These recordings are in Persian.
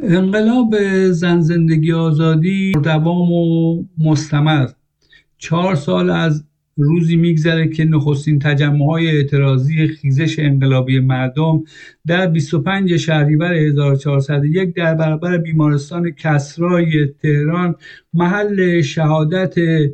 انقلاب زن زندگی آزادی دوام و مستمر 4 سال از روزی میگذره که نخستین تجمع‌های اعتراضی خیزش انقلابی مردم در 25 شهریور 1401 در برابر بیمارستان کسرای تهران محل شهادت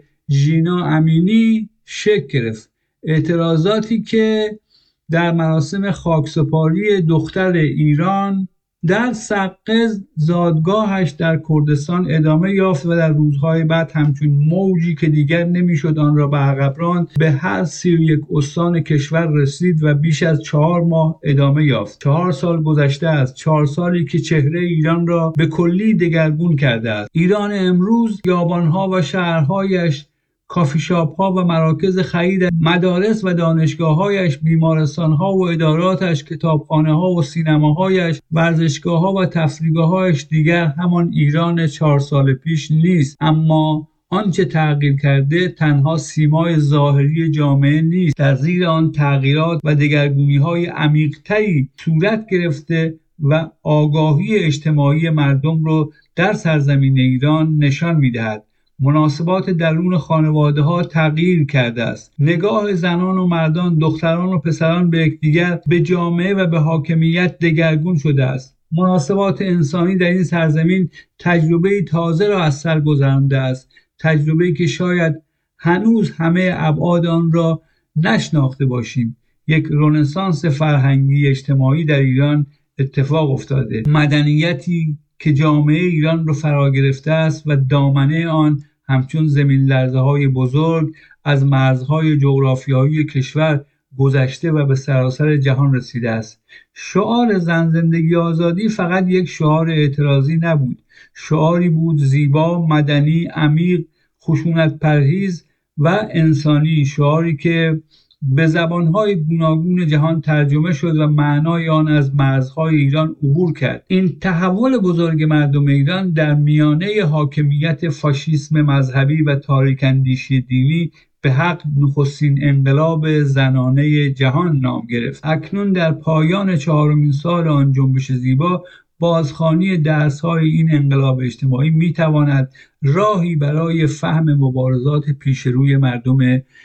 ژینا امینی شکل گرفت. اعتراضاتی که در مراسم خاکسپاری دختر ایران در سقه زادگاهش در کردستان ادامه یافت و در روزهای بعد همچون موجی که دیگر نمیشد آن را به عقب راند به هر 31 استان کشور رسید و بیش از 4 ماه ادامه یافت. 4 سال گذشته است، 4 سالی که چهره ایران را به کلی دگرگون کرده است. ایران امروز خیابان‌ها و شهرهایش، کافی شاپ ها و مراکز خرید، مدارس و دانشگاه‌هایش، بیمارستان‌ها و اداراتش، کتابخانه‌ها و سینماهایش، ورزشگاه‌ها و تفریحگاه‌هایش دیگر همان ایران 4 سال پیش نیست. اما آنچه تغییر کرده تنها سیمای ظاهری جامعه نیست. در زیر آن تغییرات و دگرگونی‌های عمیق‌تری صورت گرفته و آگاهی اجتماعی مردم را در سرزمین ایران نشان می‌دهد. مناسبات درون خانواده‌ها تغییر کرده است. نگاه زنان و مردان، دختران و پسران به یکدیگر، به جامعه و به حاکمیت دگرگون شده است. مناسبات انسانی در این سرزمین تجربه تازه را از سر گذرانده است. تجربه‌ای که شاید هنوز همه ابعاد آن را نشناخته باشیم. یک رنسانس فرهنگی اجتماعی در ایران اتفاق افتاده. مدنیتی که جامعه ایران را فرا گرفته است و دامنه آن همچون زمین لرزه های بزرگ از مرزهای جغرافیایی کشور گذشته و به سراسر جهان رسیده است. شعار زن زندگی آزادی فقط یک شعار اعتراضی نبود. شعاری بود زیبا، مدنی، عمیق، خشونت پرهیز و انسانی. شعاری که به زبانهای گوناگون جهان ترجمه شد و معنای آن از مرزهای ایران عبور کرد. این تحول بزرگ مردم ایران در میانه حاکمیت فاشیسم مذهبی و تاریک‌اندیشی دینی به حق نخستین انقلاب زنانه جهان نام گرفت. اکنون در پایان 4مین سال آن جنبش زیبا، بازخوانی درس‌های این انقلاب اجتماعی می‌تواند راهی برای فهم مبارزات پیش روی مردم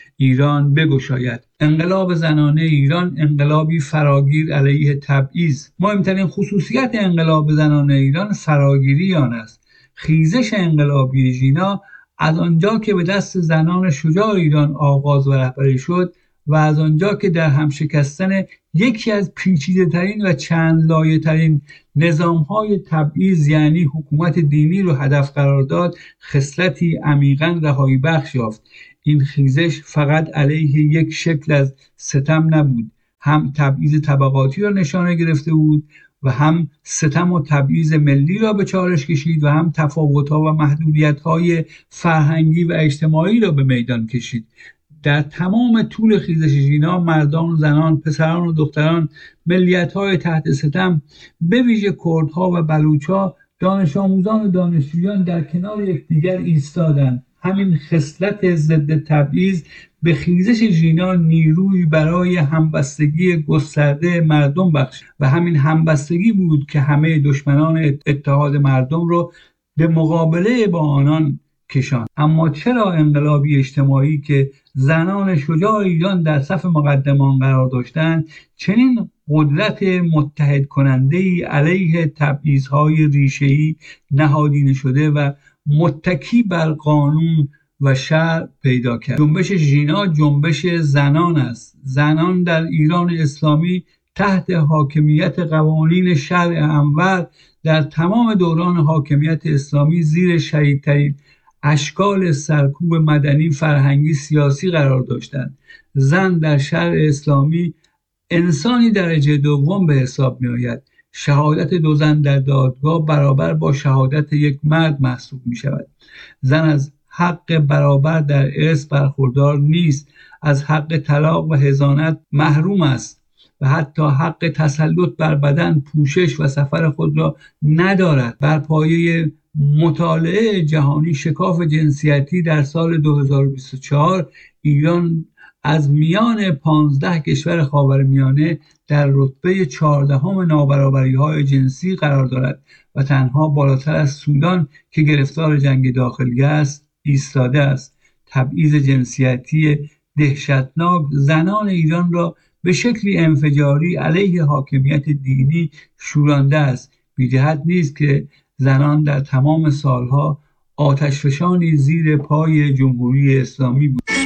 ایران بگشاید. انقلاب زنانه ایران انقلابی فراگیر علیه تبعیض. مهمترین خصوصیت انقلاب زنانه ایران فراگیری آن است. خیزش انقلابی ژینا از آنجا که به دست زنان شجاع ایران آغاز و رهبری شد و از آنجا که در هم شکستن یکی از پیچیده‌ترین و چند لایه‌ترین نظام‌های تبعیض یعنی حکومت دینی رو هدف قرار داد، خصلتی عمیقاً رهایی بخش یافت. این خیزش فقط علیه یک شکل از ستم نبود، هم تبعیض طبقاتی را نشانه گرفته بود و هم ستم و تبعیض ملی را به چالش کشید و هم تفاوت‌ها و محدودیت‌های فرهنگی و اجتماعی را به میدان کشید. در تمام طول خیزش ژینا، مردان و زنان، پسران و دختران، ملیت‌های تحت ستم، به ویژه کردها و بلوچ‌ها، دانش آموزان و دانشجویان در کنار یکدیگر ایستادند. همین خصلت ضد تبعیض به خیزش ژینا نیروی برای همبستگی گسترده مردم بخشید و همین همبستگی بود که همه دشمنان اتحاد مردم رو به مقابله با آنان کشاند. اما چرا انقلابی اجتماعی که زنان شجاع ایران در صف مقدمان قرار داشتند چنین قدرت متحد کننده‌ای علیه تبعیض‌های ریشه‌ای نهادینه شده و متکی بر قانون و شرع پیدا کرد؟ جنبش ژینا جنبش زنان است. زنان در ایران اسلامی تحت حاکمیت قوانین شرع انور در تمام دوران حاکمیت اسلامی زیر شدیدترین اشکال سرکوب مدنی، فرهنگی، سیاسی قرار داشتند. زن در شرع اسلامی انسانی درجه دوم به حساب می آید. شهادت 2 زن در دادگاه برابر با شهادت یک مرد محسوب می شود. زن از حق برابر در ارث برخوردار نیست، از حق طلاق و حضانت محروم است و حتی حق تسلط بر بدن، پوشش و سفر خود را ندارد. بر پایه مطالعه جهانی شکاف جنسیتی در سال 2024 ایران از میان 15 کشور خاورمیانه در رتبه 14 نابرابری‌های جنسی قرار دارد و تنها بالاتر از سودان که گرفتار جنگ داخلی است ایستاده است. تبعیض جنسیتی دهشتناک زنان ایران را به شکلی انفجاری علیه حاکمیت دینی شورانده است. بی‌جهت نیست که زنان در تمام سالها آتشفشانی زیر پای جمهوری اسلامی بود.